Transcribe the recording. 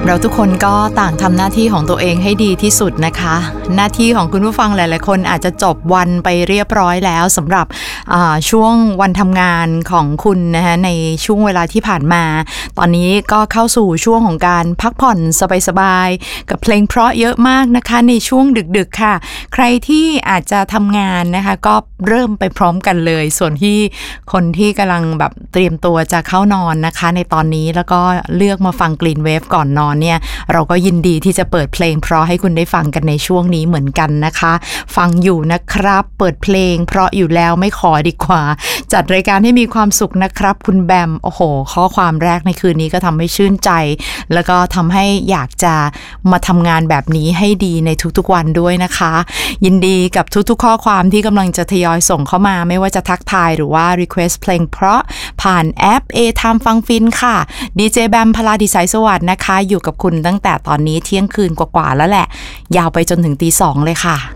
เราทุกคนก็ต่างทำหน้าที่ของตัวเองให้ดีที่สุดนะคะหน้าที่ของคุณผู้ฟังหลายๆคนอาจจะจบวันไปเรียบร้อยแล้วสำหรับช่วงวันทำงานของคุณนะคะในช่วงเวลาที่ผ่านมาตอนนี้ก็เข้าสู่ช่วงของการพักผ่อนสบายๆกับเพลงเพราะเยอะมากนะคะในช่วงดึกๆค่ะใครที่อาจจะทำงานนะคะก็เริ่มไปพร้อมกันเลยส่วนที่คนที่กำลังแบบเตรียมตัวจะเข้านอนนะคะในตอนนี้แล้วก็เลือกมาฟัง Green Wave ก่อนนอนเนี่ยเราก็ยินดีที่จะเปิดเพลงเพราะให้คุณได้ฟังกันในช่วงนี้เหมือนกันนะคะฟังอยู่นะครับเปิดเพลงเพราะอยู่แล้วไม่ขอดีกว่าจัดรายการให้มีความสุขนะครับคุณแบมโอ้โหข้อความแรกในคืนนี้ก็ทำให้ชื่นใจแล้วก็ทำให้อยากจะมาทำงานแบบนี้ให้ดีในทุกๆวันด้วยนะคะยินดีกับทุกๆข้อความที่กำลังจะทยอยส่งเข้ามาไม่ว่าจะทักทายหรือว่า request เพลงเพราะผ่านแอป A-Time ฟังฟินค่ะดีเจแบมพลาดิสายสวัสดิ์นะคะอยู่กับคุณตั้งแต่ตอนนี้เที่ยงคืนกว่าๆแล้วแหละยาวไปจนถึงตี 2เลยค่ะ